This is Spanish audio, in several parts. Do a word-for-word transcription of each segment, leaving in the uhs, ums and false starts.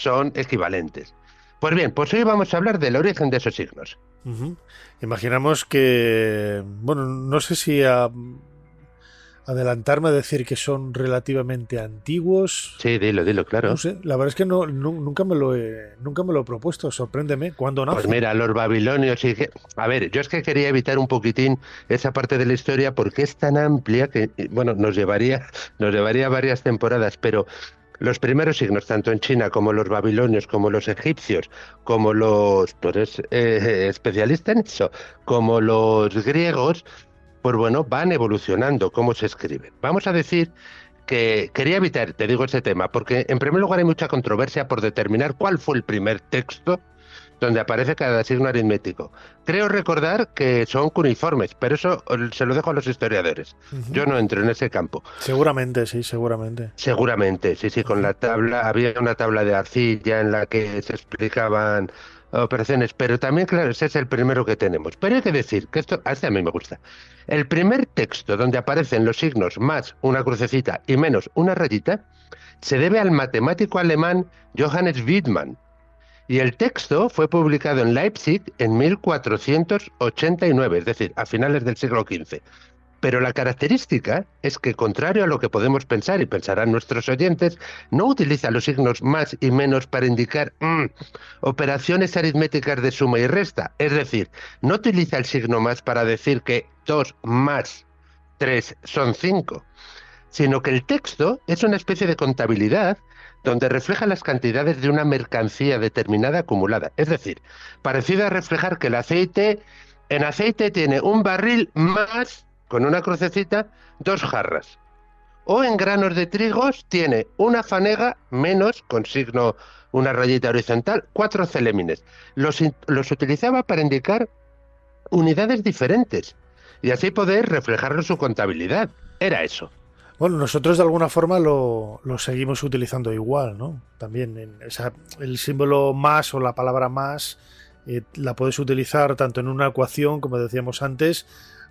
son equivalentes. Pues bien, pues hoy vamos a hablar del origen de esos signos. Uh-huh. Imaginamos que, bueno, no sé si a, adelantarme a decir que son relativamente antiguos. Sí, dilo, dilo, claro. No sé, la verdad es que no, no, nunca me lo he, nunca me lo he propuesto. Sorpréndeme, ¿cuándo nace? Pues mira, los babilonios y... A ver, yo es que quería evitar un poquitín esa parte de la historia porque es tan amplia que, bueno, nos llevaría, nos llevaría varias temporadas, pero los primeros signos, tanto en China como los babilonios, como los egipcios, como los... Tú eres eh, especialista en eso, como los griegos, pues bueno, van evolucionando cómo se escriben. Vamos a decir que quería evitar, te digo, ese tema, porque en primer lugar hay mucha controversia por determinar cuál fue el primer texto donde aparece cada signo aritmético. Creo recordar que son cuneiformes, pero eso se lo dejo a los historiadores. Uh-huh. Yo no entro en ese campo. Seguramente, sí, seguramente. Seguramente, sí, sí, con la tabla, había una tabla de arcilla en la que se explicaban operaciones, pero también, claro, ese es el primero que tenemos. Pero hay que decir que esto, a este a mí me gusta. El primer texto donde aparecen los signos más una crucecita y menos una rayita se debe al matemático alemán Johannes Wittmann. Y el texto fue publicado en Leipzig en mil cuatrocientos ochenta y nueve, es decir, a finales del siglo quince. Pero la característica es que, contrario a lo que podemos pensar, y pensarán nuestros oyentes, no utiliza los signos más y menos para indicar mmm, operaciones aritméticas de suma y resta. Es decir, no utiliza el signo más para decir que dos más tres son cinco, sino que el texto es una especie de contabilidad donde refleja las cantidades de una mercancía determinada acumulada. Es decir, parecido a reflejar que el aceite, en aceite tiene un barril más, con una crucecita, dos jarras. O en granos de trigos tiene una fanega menos, con signo, una rayita horizontal, cuatro celémines. Los, los utilizaba para indicar unidades diferentes y así poder reflejarlo en su contabilidad. Era eso. Bueno, nosotros de alguna forma lo, lo seguimos utilizando igual, ¿no? También, en, o sea, el símbolo más o la palabra más eh, la puedes utilizar tanto en una ecuación, como decíamos antes,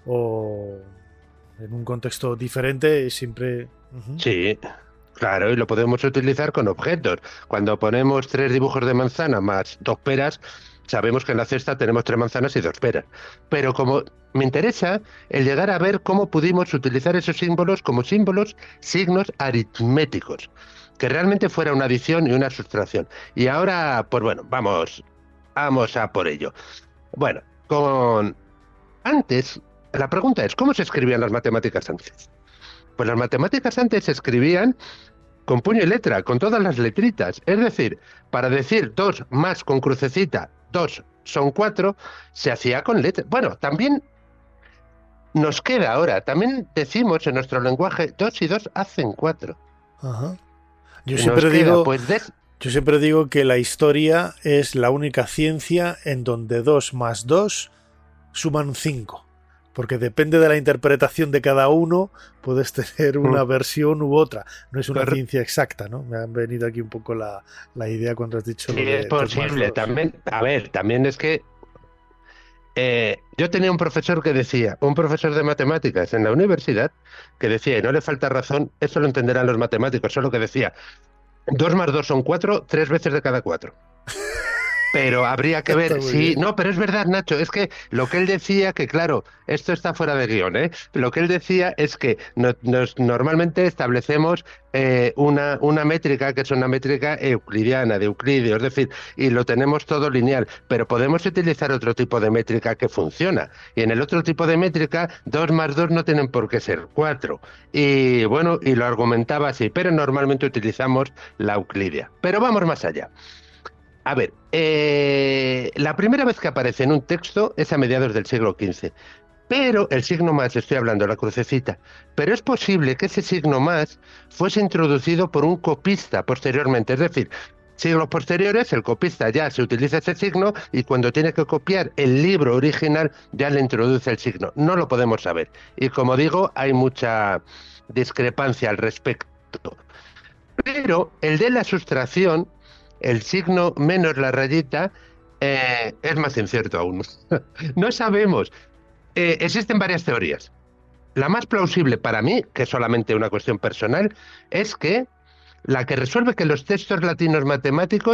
o en un contexto diferente, siempre... Uh-huh. Sí, claro, y lo podemos utilizar con objetos. Cuando ponemos tres dibujos de manzana más dos peras, sabemos que en la cesta tenemos tres manzanas y dos peras. Pero como me interesa el llegar a ver cómo pudimos utilizar esos símbolos como símbolos, signos aritméticos, que realmente fuera una adición y una sustracción. Y ahora, pues bueno, vamos, vamos a por ello. Bueno, con antes, la pregunta es, ¿cómo se escribían las matemáticas antes? Pues las matemáticas antes se escribían con puño y letra, con todas las letritas. Es decir, para decir dos más con crucecita, dos son cuatro, se hacía con letras. Bueno, también nos queda ahora, también decimos en nuestro lenguaje, dos y dos hacen cuatro. Ajá. Yo Nos siempre queda, digo, pues, des... yo siempre digo que la historia es la única ciencia en donde dos más dos suman cinco. Porque depende de la interpretación de cada uno, puedes tener una mm. versión u otra. No es una Pero... ciencia exacta, ¿no? Me ha venido aquí un poco la, la idea cuando has dicho sí, lo de es posible. También, a ver, también es que eh, yo tenía un profesor que decía, un profesor de matemáticas en la universidad, que decía, y no le falta razón, eso lo entenderán los matemáticos, solo que decía, dos más dos son cuatro, tres veces de cada cuatro. Pero habría que ver si... Sí, no, pero es verdad, Nacho, es que lo que él decía, que claro, esto está fuera de guión, ¿eh? Lo que él decía es que no, nos, normalmente establecemos eh, una, una métrica, que es una métrica euclidiana, de Euclidio, es decir, y lo tenemos todo lineal, pero podemos utilizar otro tipo de métrica que funciona. Y en el otro tipo de métrica, dos más dos no tienen por qué ser cuatro. Y bueno, y lo argumentaba así, pero normalmente utilizamos la euclidia. Pero vamos más allá. A ver, eh, la primera vez que aparece en un texto es a mediados del siglo quince, pero el signo más, estoy hablando, la crucecita, pero es posible que ese signo más fuese introducido por un copista posteriormente, es decir, siglos posteriores, el copista ya se utiliza ese signo y cuando tiene que copiar el libro original ya le introduce el signo, no lo podemos saber, y como digo, hay mucha discrepancia al respecto, pero el de la sustracción, el signo menos la rayita, eh, es más incierto aún. No sabemos. Eh, existen varias teorías. La más plausible para mí, que es solamente una cuestión personal, es que la que resuelve que los textos latinos matemáticos